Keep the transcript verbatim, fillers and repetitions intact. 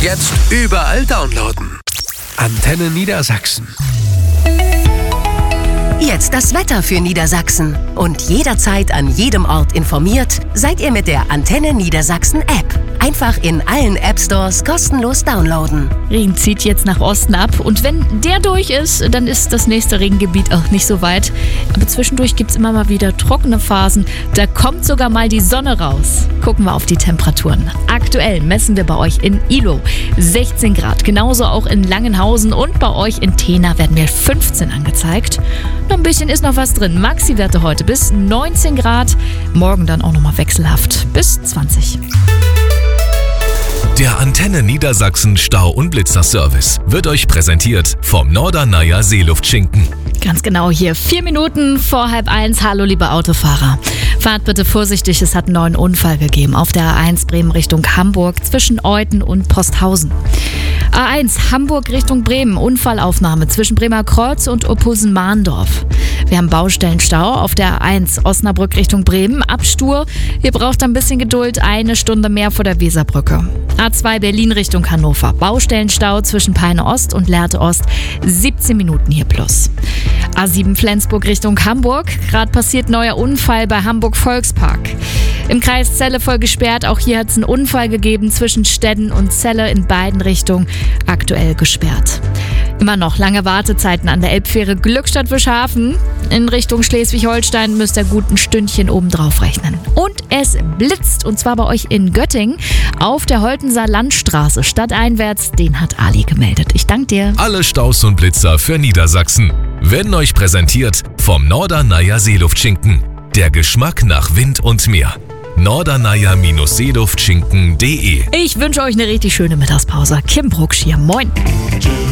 Jetzt überall downloaden. Antenne Niedersachsen. Jetzt das Wetter für Niedersachsen. Und jederzeit an jedem Ort informiert seid ihr mit der Antenne Niedersachsen App. Einfach in allen App-Stores kostenlos downloaden. Regen zieht jetzt nach Osten ab und wenn der durch ist, dann ist das nächste Regengebiet auch nicht so weit. Aber zwischendurch gibt es immer mal wieder trockene Phasen. Da kommt sogar mal die Sonne raus. Gucken wir auf die Temperaturen. Aktuell messen wir bei euch in Ilo sechzehn Grad. Genauso auch in Langenhausen und bei euch in Tena werden mir fünfzehn angezeigt. Noch ein bisschen ist noch was drin. Maxi-Werte heute bis neunzehn Grad. Morgen dann auch nochmal wechselhaft bis zwanzig. Der Antenne Niedersachsen Stau- und Blitzer-Service wird euch präsentiert vom Norderneier Seeluftschinken. Ganz genau hier, vier Minuten vor halb eins. Hallo liebe Autofahrer. Fahrt bitte vorsichtig, es hat einen neuen Unfall gegeben auf der A eins Bremen Richtung Hamburg zwischen Euthen und Posthausen. A eins Hamburg Richtung Bremen, Unfallaufnahme zwischen Bremer Kreuz und Oppulsen-Mahndorf. Wir haben Baustellenstau auf der A eins Osnabrück Richtung Bremen, Abstur. Ihr braucht ein bisschen Geduld, eine Stunde mehr vor der Weserbrücke. A zwei Berlin Richtung Hannover, Baustellenstau zwischen Peine Ost und Lehrte Ost, siebzehn Minuten hier plus. A sieben Flensburg Richtung Hamburg, gerade passiert neuer Unfall bei Hamburg Volkspark. Im Kreis Celle voll gesperrt, auch hier hat es einen Unfall gegeben zwischen Stedden und Celle in beiden Richtungen, aktuell gesperrt. Immer noch lange Wartezeiten an der Elbfähre Glückstadt-Wischhafen. In Richtung Schleswig-Holstein müsst ihr gut ein Stündchen obendrauf rechnen. Und es blitzt, und zwar bei euch in Göttingen auf der Holtenser Landstraße stadteinwärts. Den hat Ali gemeldet. Ich danke dir. Alle Staus und Blitzer für Niedersachsen werden euch präsentiert vom Norderneier Seeluftschinken. Der Geschmack nach Wind und Meer. Norderneier Seeluftschinken punkt de. Ich wünsche euch eine richtig schöne Mittagspause. Kim Brucksch hier. Moin.